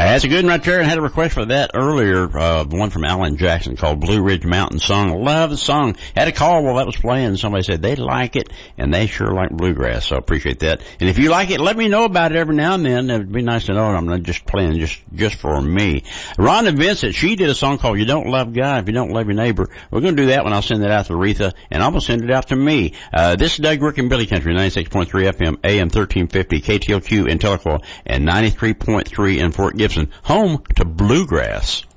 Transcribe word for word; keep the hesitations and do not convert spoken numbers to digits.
That's a good one right there, and had a request for that earlier, uh, one from Alan Jackson called Blue Ridge Mountain Song. Love the song. Had a call while that was playing, somebody said they like it, and they sure like bluegrass, so I appreciate that. And if you like it, let me know about it every now and then. It'd be nice to know I'm not just playing just, just for me. Rhonda Vincent, she did a song called You Don't Love God If You Don't Love Your Neighbor. We're gonna do that when I'll send that out to Aretha, and I'm gonna send it out to me. Uh, this is Doug Rick and Billy Country, ninety-six point three F M, A M thirteen fifty, K T L Q in Tahlequah, and ninety-three point three in Fort Gibson, home to bluegrass.